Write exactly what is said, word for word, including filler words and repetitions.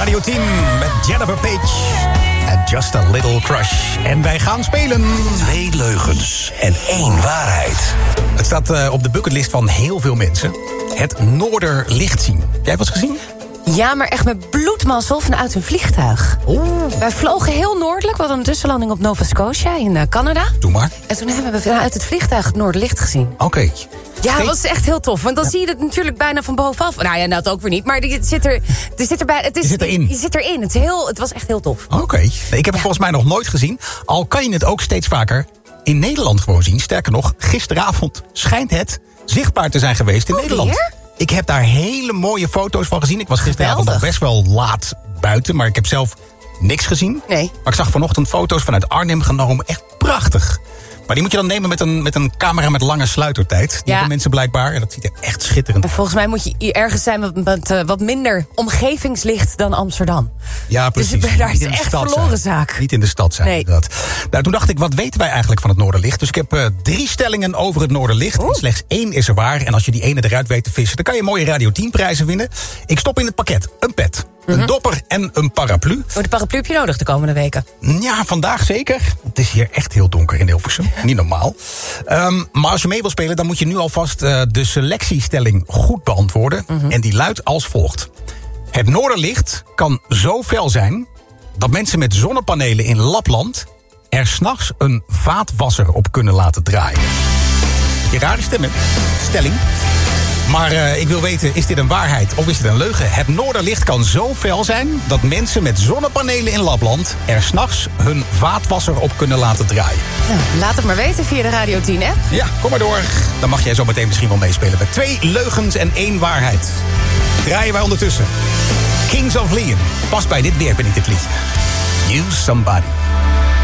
Radio tien met Jennifer Page en Just a Little Crush. En wij gaan spelen... Twee leugens en één waarheid. Het staat uh, op de bucketlist van heel veel mensen. Het Noorderlicht zien. Jij hebt wat gezien? Ja, maar echt met bloedmazzel vanuit een vliegtuig. Oeh. Wij vlogen heel noordelijk. We hadden een tussenlanding op Nova Scotia in uh, Canada. Doe maar. En toen hebben we vanuit het vliegtuig het Noorderlicht gezien. Oké. Okay. Ja, dat was echt heel tof. Want dan ja. zie je het natuurlijk bijna van bovenaf. Nou ja, dat ook weer niet. Maar het zit er, het zit erbij. Het is, je zit erin. Je zit erin. Het, is heel, het was echt heel tof. Oké. Okay. Ik heb het ja. volgens mij nog nooit gezien. Al kan je het ook steeds vaker in Nederland gewoon zien. Sterker nog, gisteravond schijnt het zichtbaar te zijn geweest in oh, Nederland. Weer? Ik heb daar hele mooie foto's van gezien. Ik was gisteravond nog best wel laat buiten, maar ik heb zelf niks gezien. Nee. Maar ik zag vanochtend foto's vanuit Arnhem genomen. Echt prachtig. Maar die moet je dan nemen met een, met een camera met lange sluitertijd. Die ja. hebben mensen blijkbaar. En dat ziet er echt schitterend uit. Volgens mij moet je ergens zijn met, met uh, wat minder omgevingslicht dan Amsterdam. Ja, precies. Dus daar is het echt verloren zijn. zaak. Niet in de stad zijn. Nee. Dat. Nou, toen dacht ik, wat weten wij eigenlijk van het Noorderlicht? Dus ik heb uh, drie stellingen over het Noorderlicht. En slechts één is er waar. En als je die ene eruit weet te vissen, dan kan je mooie Radio tien prijzen winnen. Ik stop in het pakket een pet, mm-hmm. een dopper en een paraplu. Oh, de paraplu heb je nodig de komende weken? Ja, vandaag zeker. Het is hier echt heel donker in Hilversum. Niet normaal. Um, maar als je mee wil spelen, dan moet je nu alvast uh, de selectiestelling goed beantwoorden. Mm-hmm. En die luidt als volgt. Het Noorderlicht kan zo fel zijn dat mensen met zonnepanelen in Lapland er 's nachts een vaatwasser op kunnen laten draaien. Je rare stemmen. Stelling. Maar uh, ik wil weten, is dit een waarheid of is dit een leugen? Het Noorderlicht kan zo fel zijn dat mensen met zonnepanelen in Lapland er 's nachts hun vaatwasser op kunnen laten draaien. Nou, laat het maar weten via de Radio tien, hè? Ja, kom maar door. Dan mag jij zo meteen misschien wel meespelen met twee leugens en één waarheid. Draaien wij ondertussen. Kings of Leon. Past bij dit weer, vind ik dit lied. You Somebody.